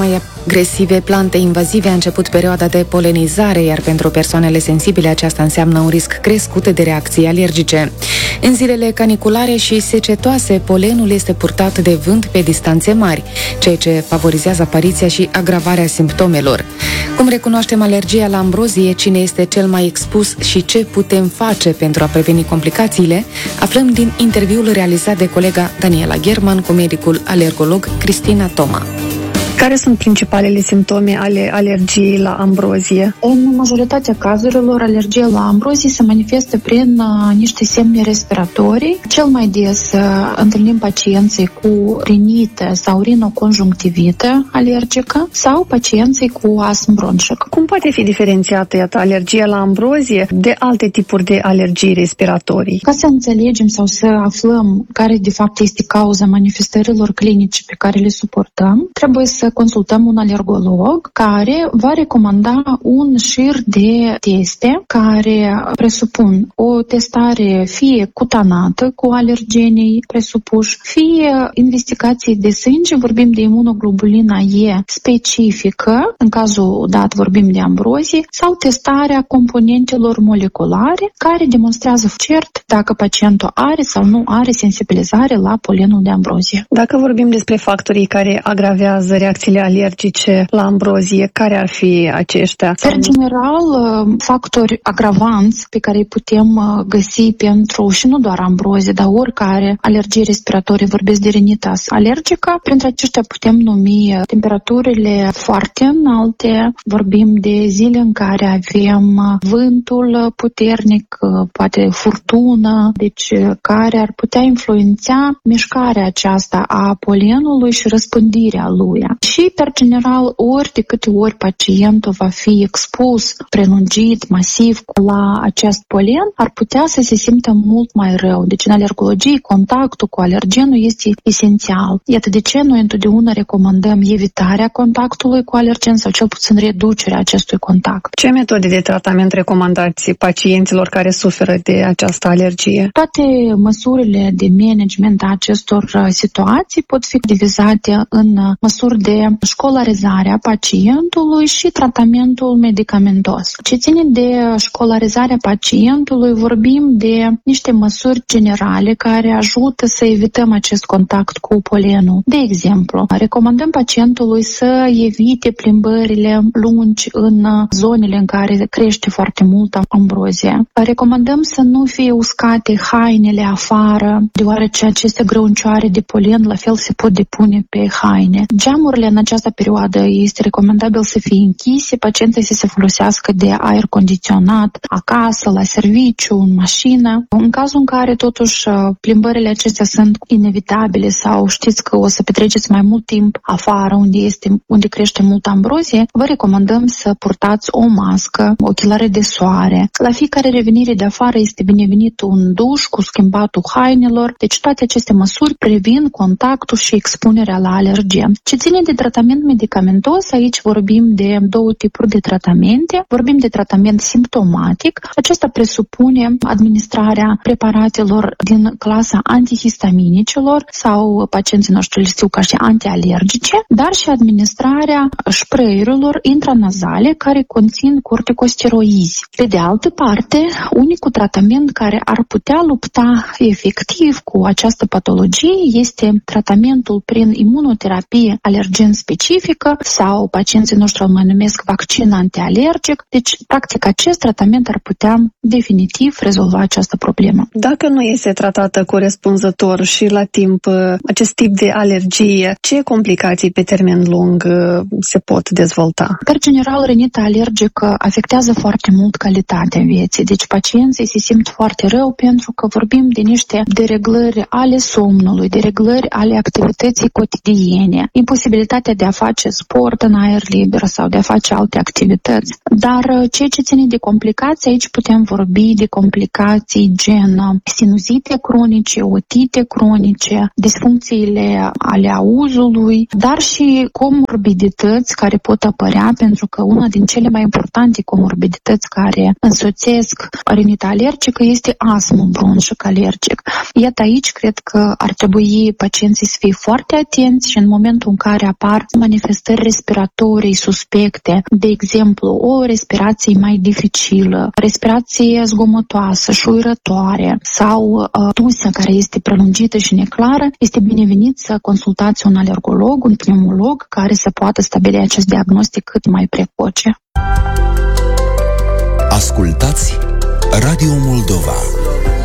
Mai agresive plante invazive a început perioada de polenizare, iar pentru persoanele sensibile aceasta înseamnă un risc crescut de reacții alergice. În zilele caniculare și secetoase, polenul este purtat de vânt pe distanțe mari, ceea ce favorizează apariția și agravarea simptomelor. Cum recunoaștem alergia la ambrozie, cine este cel mai expus și ce putem face pentru a preveni complicațiile, aflăm din interviul realizat de colega Daniela German cu medicul alergolog Cristina Toma. Care sunt principalele simptome ale alergiei la ambrozie? În majoritatea cazurilor, alergia la ambrozie se manifestă prin niște semne respiratorii. Cel mai des întâlnim pacienții cu rinită sau rinoconjunctivită alergică sau pacienții cu astm bronșic. Cum poate fi diferențiată alergia la ambrozie de alte tipuri de alergii respiratorii? Ca să înțelegem sau să aflăm care de fapt este cauza manifestărilor clinice pe care le suportăm, trebuie să consultăm un alergolog care va recomanda un șir de teste care presupun o testare fie cutanată cu alergenii presupuși, fie investigații de sânge, vorbim de imunoglobulina E specifică, în cazul dat vorbim de ambrozie, sau testarea componentelor moleculare care demonstrează cert dacă pacientul are sau nu are sensibilizare la polenul de ambrozie. Dacă vorbim despre factorii care agravează reacțiile alergice la ambrozie, care ar fi aceștia? Per general, factori agravanți pe care îi putem găsi pentru, și nu doar ambrozie, dar oricare alergie respiratorie, vorbesc de rinitas alergică, printre aceștia putem numi temperaturile foarte înalte, vorbim de zile în care avem vântul puternic, poate furtună, deci care ar putea influența mișcarea aceasta a polenului și răspândirea lui. Și, per general, ori de câte ori pacientul va fi expus, prelungit, masiv la acest polen, ar putea să se simtă mult mai rău. Deci, în alergologie, contactul cu alergenul este esențial. Iată de ce noi întotdeauna recomandăm evitarea contactului cu alergen sau cel puțin reducerea acestui contact. Ce metode de tratament recomandați pacienților care suferă de această alergie? Toate măsurile de management a acestor situații pot fi divizate în măsuri de școlarizare a pacientului și tratamentul medicamentos. Ce ține de școlarizarea pacientului, vorbim de niște măsuri generale care ajută să evităm acest contact cu polenul. De exemplu, recomandăm pacientului să evite plimbările lungi în zonele în care crește foarte mult ambrozie. Recomandăm să nu fie uscate hainele afară, deoarece aceste grăuncioare de polen la fel se pot depune pe haine. Geamurile în această perioadă este recomandabil să fie închise, pacienții să se folosească de aer condiționat acasă, la serviciu, în mașină. În cazul în care totuși plimbările acestea sunt inevitabile sau știți că o să petreceți mai mult timp afară unde crește mult ambrozie, vă recomandăm să purtați o mască, ochelare de soare. La fiecare revenire de afară este binevenit un duș cu schimbatul hainelor, deci toate aceste măsuri previn contactul și expunerea la alergen. Ce ține de tratament medicamentos, aici vorbim de două tipuri de tratamente. Vorbim de tratament simptomatic. Acesta presupune administrarea preparatelor din clasa antihistaminicilor sau pacienții noștri le știu ca și antialergice, dar și administrarea spray-urilor intranazale care conțin corticosteroizi. Pe de altă parte, unicul tratament care ar putea lupta efectiv cu această patologie este tratamentul prin imunoterapie alergen specifică sau pacienții noștri îl mai numesc vaccin antialergic. Deci, practic, acest tratament ar putea definitiv rezolva această problemă. Dacă nu este tratată corespunzător și la timp acest tip de alergie, ce complicații pe termen lung se pot dezvolta? Per general, rinita alergică afectează foarte mult calitatea vieții. Deci pacienții se simt foarte rău pentru că vorbim de niște dereglări ale somnului, dereglări ale activității cotidiene, imposibilitatea de a face sport în aer liber sau de a face alte activități. Dar ceea ce ține de complicații, aici putem vorbi de complicații gen sinuzite cronice, otite cronice, disfuncțiile ale auzului, dar și comorbidități care pot apărea, pentru că una din cele mai importante comorbidități care însoțesc rinita alergică este astmul bronșic alergic. Iată, aici cred că ar trebui pacienții să fie foarte atenți și în momentul în care apar manifestări respiratorii suspecte, de exemplu, o respirație mai dificilă, respirație zgomotoasă, șuierătoare sau tusea care este prelungită și neclară, este binevenit să consultați un alergolog, un pneumolog care să poată stabili acest diagnostic cât mai precoce. Ascultați Radio Moldova.